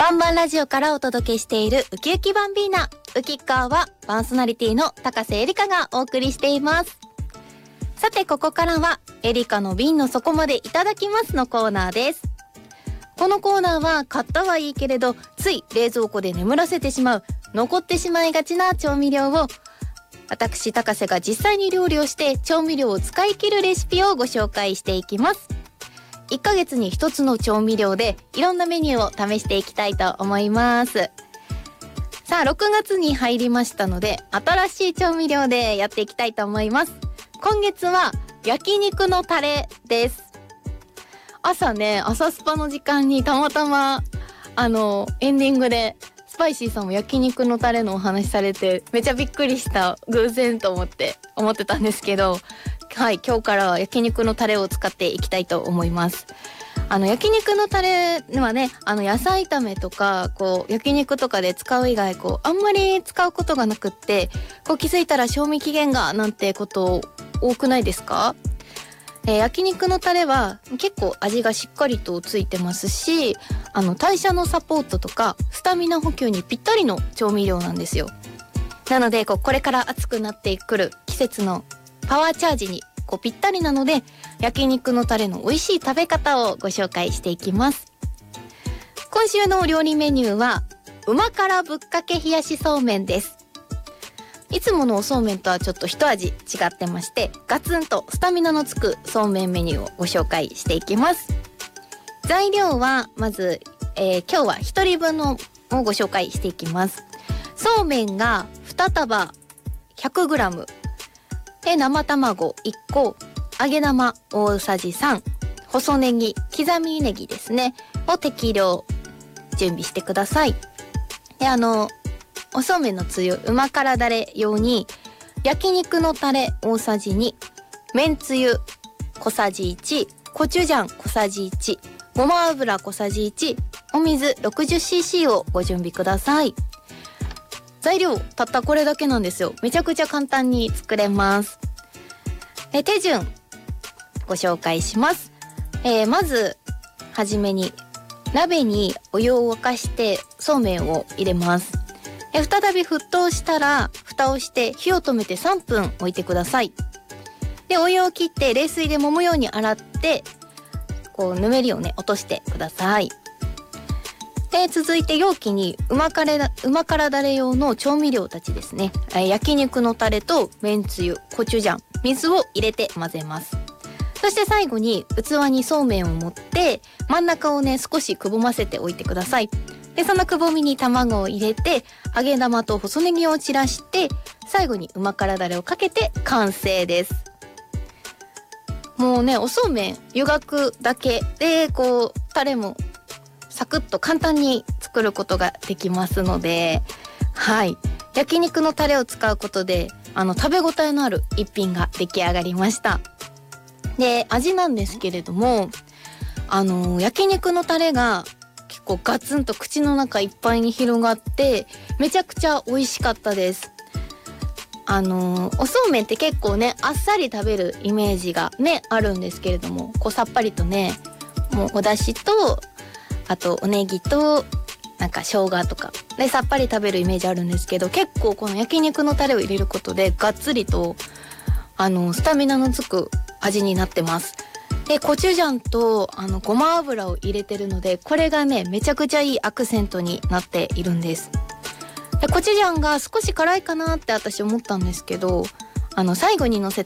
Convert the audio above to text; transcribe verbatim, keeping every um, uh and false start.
バンバンラジオからお届けしているウキウキバンビーナ。ウキッカーはパーソナリティの高瀬エリカがお送りしています。さてここからはエリカの瓶の底までいただきますのコーナーです。このコーナーは買ったはいいけれどつい冷蔵庫で眠らせてしまう残ってしまいがちな調味料を私高瀬が実際に料理をして調味料を使い切るレシピをご紹介していきます。いっかげつにひとつの調味料でいろんなメニューを試していきたいと思います。さあろくがつに入りましたので新しい調味料でやっていきたいと思います。今月は焼肉のタレです。朝ね朝スパの時間にたまたまあのエンディングでスパイシーさんも焼肉のタレのお話されてめちゃびっくりした偶然と思って思ってたんですけど、はい今日からは焼肉のタレを使っていきたいと思います。あの焼肉のタレはねあの野菜炒めとかこう焼肉とかで使う以外こうあんまり使うことがなくってこう気づいたら賞味期限がなんてこと多くないですか？えー、焼肉のタレは結構味がしっかりとついてますしあの代謝のサポートとかスタミナ補給にぴったりの調味料なんですよ。なのでこうこれから暑くなってくる季節のパワーチャージにこうぴったりなので焼肉のタレの美味しい食べ方をご紹介していきます。今週のお料理メニューはうま辛ぶっかけ冷やしそうめんです。いつものおそうめんとはちょっと一味違ってましてガツンとスタミナのつくそうめんメニューをご紹介していきます。材料はまず、えー、今日はひとりぶんのをご紹介していきます。そうめんがに束 ひゃくグラム で生卵いっこ揚げ玉大さじさん細ネギ刻みネギですねを適量準備してください。であのおそうめんのつゆうま辛だれ用に焼肉のタレ大さじにめんつゆ小さじいちコチュジャン小さじいちごま油小さじいちお水 ろくじゅっシーシー をご準備ください。材料たったこれだけなんですよ。めちゃくちゃ簡単に作れます。え手順ご紹介します。えー、まずはじめに鍋にお湯を沸かしてそうめんを入れます。え再び沸騰したら蓋をして火を止めてさんぷん置いてください。でお湯を切って冷水で揉むように洗ってこうぬめりをね落としてください。で続いて容器にうま辛だうま辛だれ用の調味料たちですね、え焼肉のタレとめんつゆコチュジャン水を入れて混ぜます。そして最後に器にそうめんを盛って真ん中をね少しくぼませておいてください。でそのくぼみに卵を入れて揚げ玉と細ネギを散らして最後にうま辛だれをかけて完成です。もうねおそうめん湯がくだけでこうタレもサクッと簡単に作ることができますので、はい焼肉のタレを使うことであの食べ応えのある一品が出来上がりました。で味なんですけれどもあの焼肉のタレが結構ガツンと口の中いっぱいに広がってめちゃくちゃ美味しかったです。あのー、おそうめんって結構ねあっさり食べるイメージがねあるんですけれどもこうさっぱりとねもうお出汁とあとおネギとなんか生姜とかでさっぱり食べるイメージあるんですけど結構この焼肉のタレを入れることでがっつりとあのスタミナのつく味になってます。でコチュジャンとあのごま油を入れてるのでこれがねめちゃくちゃいいアクセントになっているんです。でコチュジャンが少し辛いかなって私思ったんですけどあの最後に乗せ